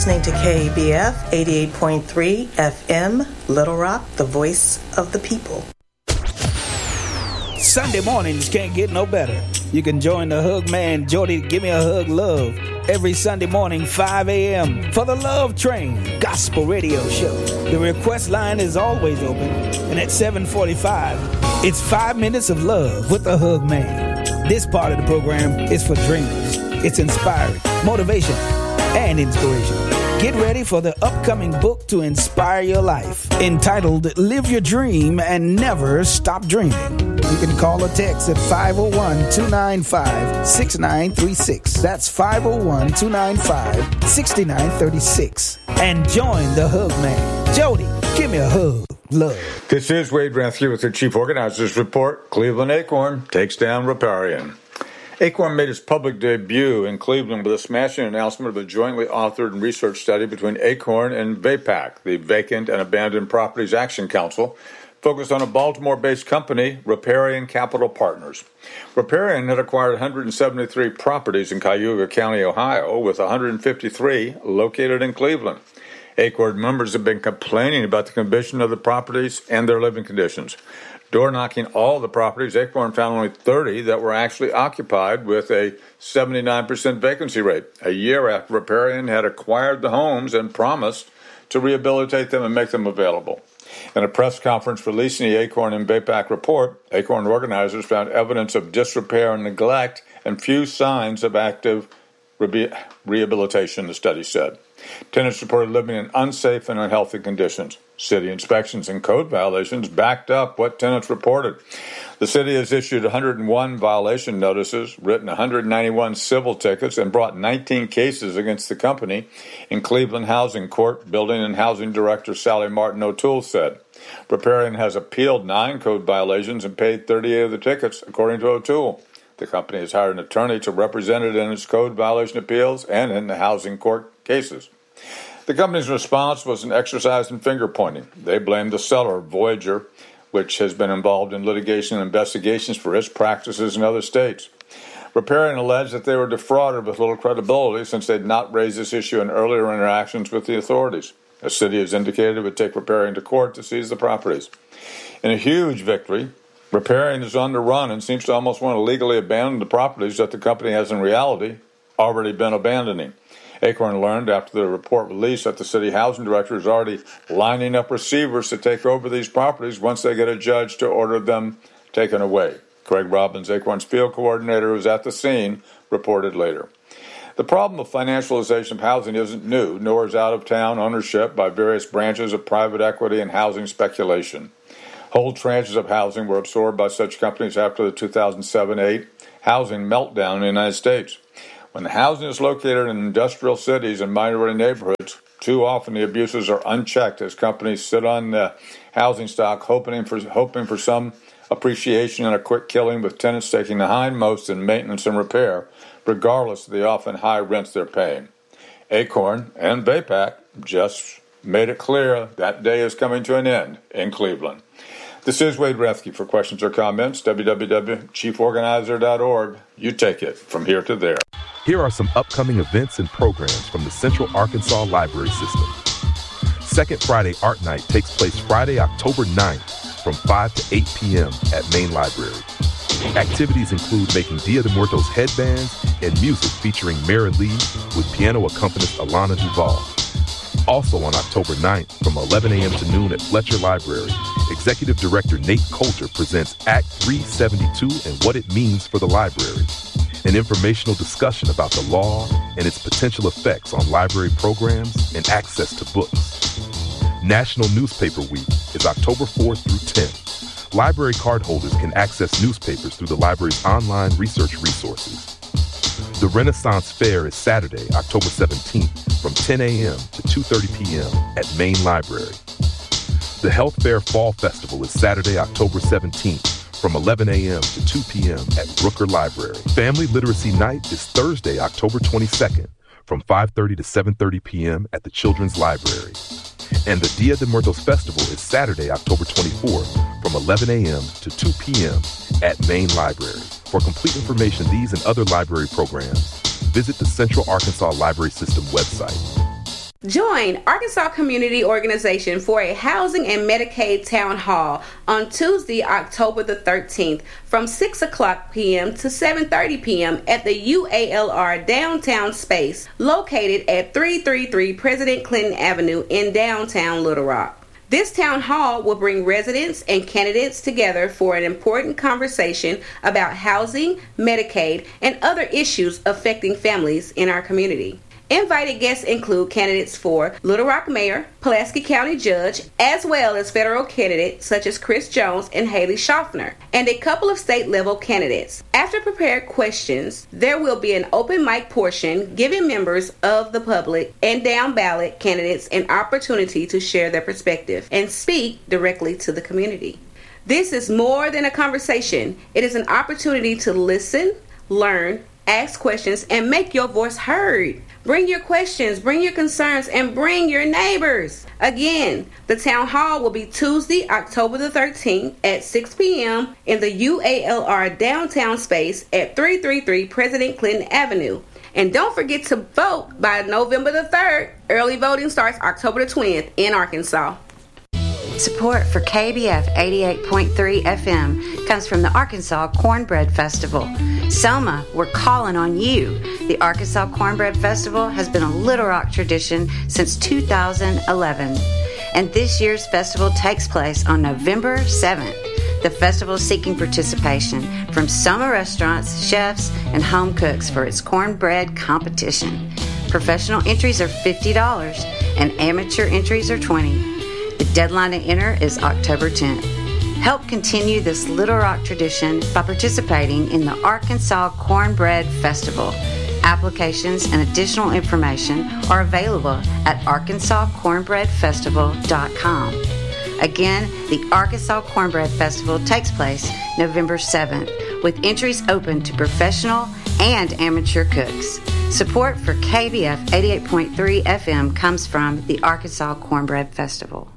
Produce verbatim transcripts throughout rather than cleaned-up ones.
listening to K A B F eighty-eight point three F M, Little Rock, the voice of the people. Sunday mornings can't get no better. You can join the Hug Man, Jody, Give Me a Hug Love, every Sunday morning, five a.m. for the Love Train Gospel Radio Show. The request line is always open, and at seven forty-five, it's five minutes of love with the Hug Man. This part of the program is for dreamers. It's inspiring, motivation, and inspiration. Get ready for the upcoming book to inspire your life, entitled Live Your Dream and Never Stop Dreaming. You can call or text at five oh one, two nine five, six nine three six. That's five oh one, two nine five, six nine three six. And join the Hug Man. Jody, give me a hug. Love. This is Wade Rathke with the Chief Organizers Report. Cleveland Acorn takes down Riparian. Acorn made its public debut in Cleveland with a smashing announcement of a jointly authored and research study between Acorn and V A P A C, the Vacant and Abandoned Properties Action Council, focused on a Baltimore-based company, Riparian Capital Partners. Riparian had acquired one hundred seventy-three properties in Cuyahoga County, Ohio, with one hundred fifty-three located in Cleveland. Acorn members have been complaining about the condition of the properties and their living conditions. Door-knocking all the properties, Acorn found only thirty that were actually occupied, with a seventy-nine percent vacancy rate, a year after Riparian had acquired the homes and promised to rehabilitate them and make them available. In a press conference releasing the Acorn and V A P A C report, Acorn organizers found evidence of disrepair and neglect and few signs of active re- rehabilitation, the study said. Tenants reported living in unsafe and unhealthy conditions. City inspections and code violations backed up what tenants reported. The city has issued one hundred one violation notices, written one hundred ninety-one civil tickets, and brought nineteen cases against the company in Cleveland Housing Court. Building and Housing Director Sally Martin O'Toole said. Riparian has appealed nine code violations and paid thirty-eight of the tickets, according to O'Toole. The company has hired an attorney to represent it in its code violation appeals and in the housing court cases. The company's response was an exercise in finger-pointing. They blamed the seller, Voyager, which has been involved in litigation and investigations for its practices in other states. Riparian alleged that they were defrauded with little credibility since they had not raised this issue in earlier interactions with the authorities. The city has indicated it would take Riparian to court to seize the properties. In a huge victory, Riparian is on the run and seems to almost want to legally abandon the properties that the company has in reality already been abandoning. Acorn learned after the report released that the city housing director is already lining up receivers to take over these properties once they get a judge to order them taken away. Craig Robbins, Acorn's field coordinator who was at the scene, reported later. The problem of financialization of housing isn't new, nor is out-of-town ownership by various branches of private equity and housing speculation. Whole tranches of housing were absorbed by such companies after the two thousand seven eight housing meltdown in the United States. When the housing is located in industrial cities and minority neighborhoods, too often the abuses are unchecked as companies sit on the housing stock hoping for, hoping for some appreciation and a quick killing, with tenants taking the hindmost in maintenance and repair, regardless of the often high rents they're paying. Acorn and V A P A C just made it clear that day is coming to an end in Cleveland. This is Wade Rathke. For questions or comments, w w w dot chief organizer dot org. You take it from here to there. Here are some upcoming events and programs from the Central Arkansas Library System. Second Friday Art Night takes place Friday, October ninth from five to eight p.m. at Main Library. Activities include making Dia de Muertos headbands and music featuring Mary Lee with piano accompanist Alana Duvall. Also on October ninth from eleven a.m. to noon at Fletcher Library, Executive Director Nate Coulter presents Act three seventy-two and What It Means for the Library, an informational discussion about the law and its potential effects on library programs and access to books. National Newspaper Week is October fourth through tenth. Library card holders can access newspapers through the library's online research resources. The Renaissance Fair is Saturday, October seventeenth from ten a.m. to two thirty p.m. at Main Library. The Health Fair Fall Festival is Saturday, October seventeenth from eleven a.m. to two p.m. at Brooker Library. Family Literacy Night is Thursday, October twenty-second from five thirty to seven thirty p.m. at the Children's Library. And the Dia de Muertos Festival is Saturday, October twenty-fourth from eleven a.m. to two p.m. at Main Library. For complete information on these and other library programs, visit the Central Arkansas Library System website. Join Arkansas Community Organization for a Housing and Medicaid Town Hall on Tuesday, October the thirteenth from six o'clock p.m. to seven thirty p.m. at the U A L R Downtown Space located at three thirty-three President Clinton Avenue in downtown Little Rock. This town hall will bring residents and candidates together for an important conversation about housing, Medicaid, and other issues affecting families in our community. Invited guests include candidates for Little Rock Mayor, Pulaski County Judge, as well as federal candidates such as Chris Jones and Haley Schaffner, and a couple of state-level candidates. After prepared questions, there will be an open mic portion giving members of the public and down-ballot candidates an opportunity to share their perspective and speak directly to the community. This is more than a conversation. It is an opportunity to listen, learn, ask questions, and make your voice heard. Bring your questions, bring your concerns, and bring your neighbors. Again, the town hall will be Tuesday, October the thirteenth at six p.m. in the U A L R Downtown Space at three thirty-three President Clinton Avenue. And don't forget to vote by November the third. Early voting starts October the twentieth in Arkansas. Support for K B F eighty-eight point three F M comes from the Arkansas Cornbread Festival. Soma, we're calling on you. The Arkansas Cornbread Festival has been a Little Rock tradition since two thousand eleven, and this year's festival takes place on November seventh. The festival is seeking participation from Soma restaurants, chefs, and home cooks for its cornbread competition. Professional entries are fifty dollars, and amateur entries are twenty dollars. The deadline to enter is October tenth. Help continue this Little Rock tradition by participating in the Arkansas Cornbread Festival. Applications and additional information are available at arkansas cornbread festival dot com. Again, the Arkansas Cornbread Festival takes place November seventh, with entries open to professional and amateur cooks. Support for K B F eighty-eight point three F M comes from the Arkansas Cornbread Festival.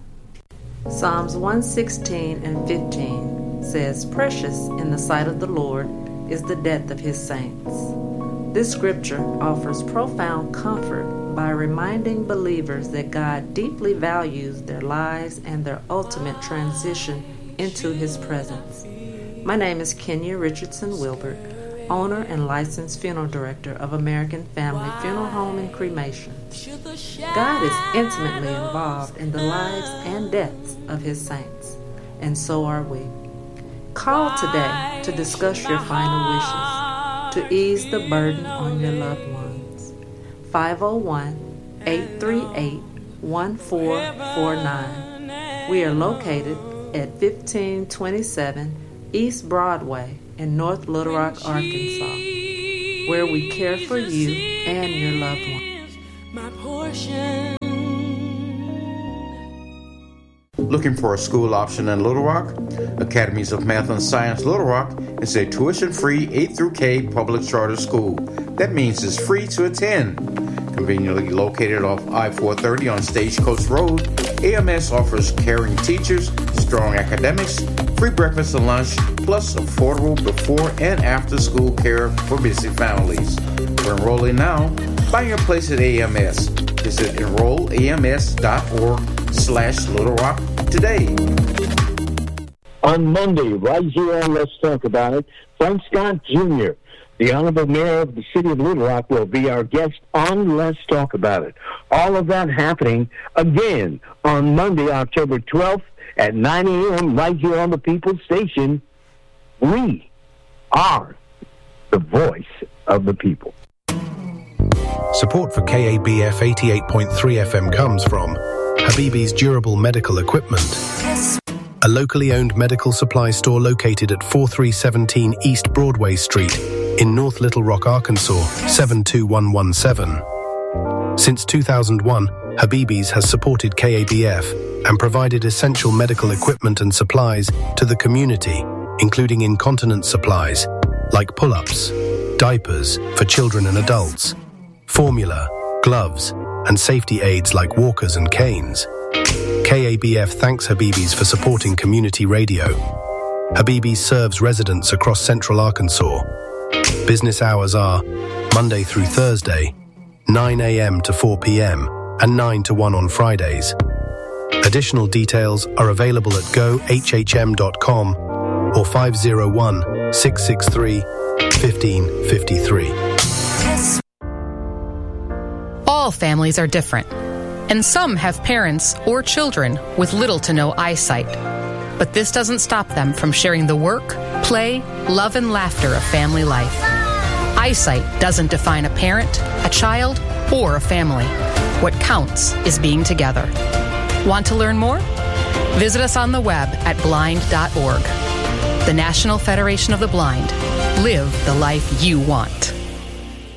Psalms one sixteen and fifteen says, "Precious in the sight of the Lord is the death of his saints." This scripture offers profound comfort by reminding believers that God deeply values their lives and their ultimate transition into his presence. My name is Kenya Richardson Wilbert, owner and licensed funeral director of American Family Funeral Home and Cremation. God is intimately involved in the lives and deaths of his saints, and so are we. Call today to discuss your final wishes, to ease the burden on your loved ones. five oh one, eight three eight, one four four nine. We are located at fifteen twenty-seven East Broadway in North Little Rock, Arkansas, where we care for you and your loved ones. My portion. Looking for a school option in Little Rock? Academies of Math and Science Little Rock is a tuition-free eighth through K public charter school. That means it's free to attend. Conveniently located off I four thirty on Stagecoach Road, A M S offers caring teachers, strong academics, free breakfast and lunch, plus affordable before and after school care for busy families. For enrolling now, find your place at A M S. Visit enroll A M S dot org slash Little Rock today. On Monday, right here on Let's Talk About It, Frank Scott Junior, the Honorable Mayor of the City of Little Rock, will be our guest on Let's Talk About It. All of that happening again on Monday, October twelfth at nine a.m. right here on the People's Station. We are the voice of the people. Support for K A B F eighty-eight point three F M comes from Habibi's Durable Medical Equipment, a locally owned medical supply store located at forty-three seventeen East Broadway Street in North Little Rock, Arkansas, seven two one one seven. Since two thousand one, Habibi's has supported K A B F and provided essential medical equipment and supplies to the community, including incontinence supplies like pull-ups, diapers for children and adults, formula, gloves, and safety aids like walkers and canes. K A B F thanks Habibi's for supporting community radio. Habibi's serves residents across central Arkansas. Business hours are Monday through Thursday, nine a.m. to four p.m., and nine to one on Fridays. Additional details are available at go h h m dot com or five oh one, six six three, one five five three. All families are different, and some have parents or children with little to no eyesight. But this doesn't stop them from sharing the work, play, love, and laughter of family life. Eyesight doesn't define a parent, a child, or a family. What counts is being together. Want to learn more? Visit us on the web at blind dot org. The National Federation of the Blind. Live the life you want.